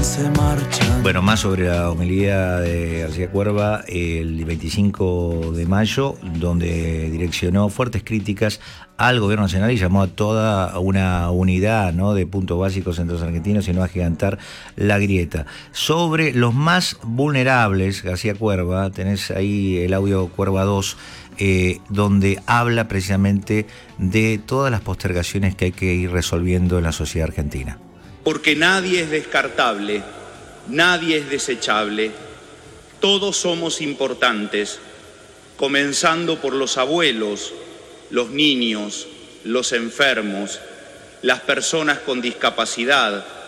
se marchan. Bueno, más sobre la homilía de García Cuerva el 25 de mayo, donde direccionó fuertes críticas al gobierno nacional y llamó a toda una unidad, ¿no?, de puntos básicos entre los argentinos y no agigantar la grieta. Sobre los más vulnerables, García Cuerva, tenés ahí el audio Cuerva 2, donde habla precisamente de todas las postergaciones que hay que ir resolviendo en la sociedad argentina. Porque nadie es descartable, nadie es desechable, todos somos importantes, comenzando por los abuelos, los niños, los enfermos, las personas con discapacidad,